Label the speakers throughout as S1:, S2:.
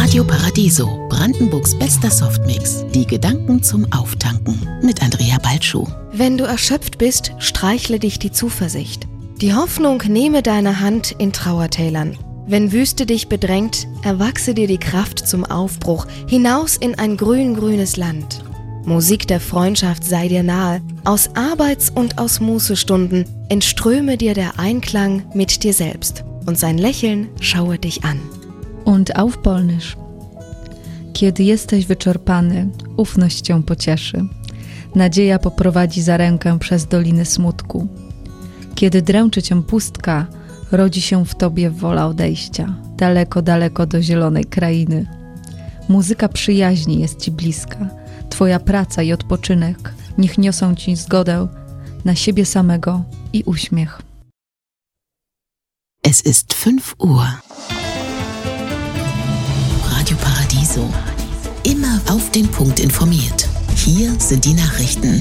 S1: Radio Paradiso, Brandenburgs bester Softmix. Die Gedanken zum Auftanken mit Andrea Balschuh.
S2: Wenn du erschöpft bist, streichle dich die Zuversicht. Die Hoffnung nehme deine Hand in Trauertälern. Wenn Wüste dich bedrängt, erwachse dir die Kraft zum Aufbruch, hinaus in ein grün-grünes Land. Musik der Freundschaft sei dir nahe, aus Arbeits- und aus Mußestunden entströme dir der Einklang mit dir selbst und sein Lächeln schaue dich an.
S3: Und auf Polnisch. Kiedy jesteś wyczerpany, ufność cię pocieszy. Nadzieja poprowadzi za rękę przez doliny smutku. Kiedy dręczy cię pustka, rodzi się w tobie wola odejścia, daleko, daleko do zielonej krainy. Muzyka przyjaźni jest ci bliska, twoja praca i odpoczynek niech niosą ci zgodę na siebie samego i uśmiech.
S1: Es ist 5 Uhr. Radio Paradiso. Immer auf den Punkt informiert. Hier sind die Nachrichten.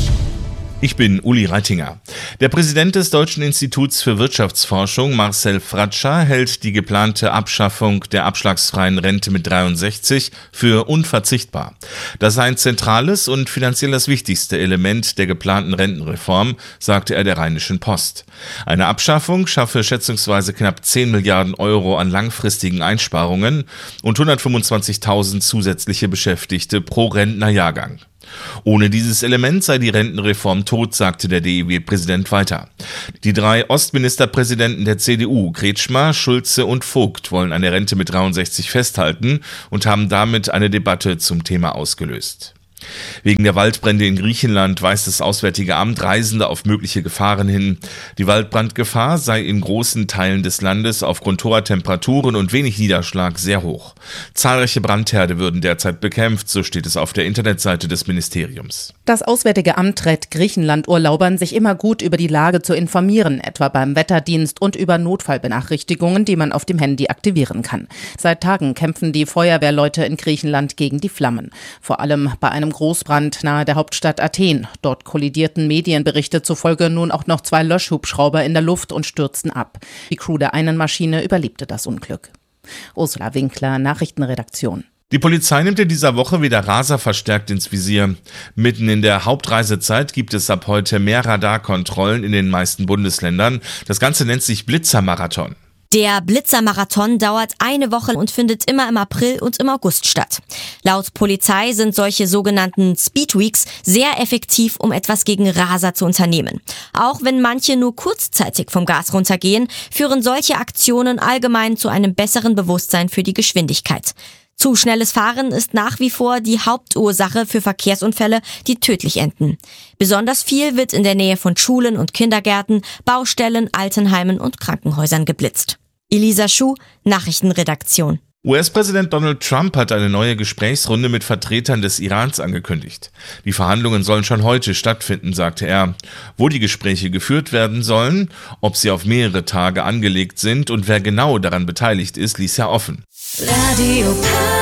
S4: Ich bin Uli Reitinger. Der Präsident des Deutschen Instituts für Wirtschaftsforschung, Marcel Fratscher, hält die geplante Abschaffung der abschlagsfreien Rente mit 63 für unverzichtbar. Das sei ein zentrales und finanziell das wichtigste Element der geplanten Rentenreform, sagte er der Rheinischen Post. Eine Abschaffung schaffe schätzungsweise knapp 10 Milliarden Euro an langfristigen Einsparungen und 125.000 zusätzliche Beschäftigte pro Rentnerjahrgang. Ohne dieses Element sei die Rentenreform tot, sagte der DIW-Präsident weiter. Die 3 Ostministerpräsidenten der CDU, Kretschmer, Schulze und Vogt, wollen an der Rente mit 63 festhalten und haben damit eine Debatte zum Thema ausgelöst. Wegen der Waldbrände in Griechenland weist das Auswärtige Amt Reisende auf mögliche Gefahren hin. Die Waldbrandgefahr sei in großen Teilen des Landes aufgrund hoher Temperaturen und wenig Niederschlag sehr hoch. Zahlreiche Brandherde würden derzeit bekämpft, so steht es auf der Internetseite des Ministeriums.
S5: Das Auswärtige Amt rät Griechenland-Urlaubern, sich immer gut über die Lage zu informieren, etwa beim Wetterdienst und über Notfallbenachrichtigungen, die man auf dem Handy aktivieren kann. Seit Tagen kämpfen die Feuerwehrleute in Griechenland gegen die Flammen. Vor allem bei einem Großbrand nahe der Hauptstadt Athen. Dort kollidierten Medienberichte zufolge nun auch noch 2 Löschhubschrauber in der Luft und stürzten ab. Die Crew der einen Maschine überlebte das Unglück. Ursula Winkler, Nachrichtenredaktion.
S4: Die Polizei nimmt in dieser Woche wieder Raser verstärkt ins Visier. Mitten in der Hauptreisezeit gibt es ab heute mehr Radarkontrollen in den meisten Bundesländern. Das Ganze nennt sich Blitzermarathon.
S6: Der Blitzermarathon dauert eine Woche und findet immer im April und im August statt. Laut Polizei sind solche sogenannten Speedweeks sehr effektiv, um etwas gegen Raser zu unternehmen. Auch wenn manche nur kurzzeitig vom Gas runtergehen, führen solche Aktionen allgemein zu einem besseren Bewusstsein für die Geschwindigkeit. Zu schnelles Fahren ist nach wie vor die Hauptursache für Verkehrsunfälle, die tödlich enden. Besonders viel wird in der Nähe von Schulen und Kindergärten, Baustellen, Altenheimen und Krankenhäusern geblitzt. Elisa Schuh, Nachrichtenredaktion.
S4: US-Präsident Donald Trump hat eine neue Gesprächsrunde mit Vertretern des Irans angekündigt. Die Verhandlungen sollen schon heute stattfinden, sagte er. Wo die Gespräche geführt werden sollen, ob sie auf mehrere Tage angelegt sind und wer genau daran beteiligt ist, ließ er offen.
S1: Radio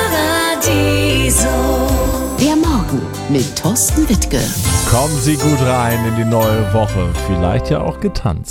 S1: Paradiso. Der Morgen mit Thorsten Wittke.
S7: Kommen Sie gut rein in die neue Woche, vielleicht ja auch getanzt.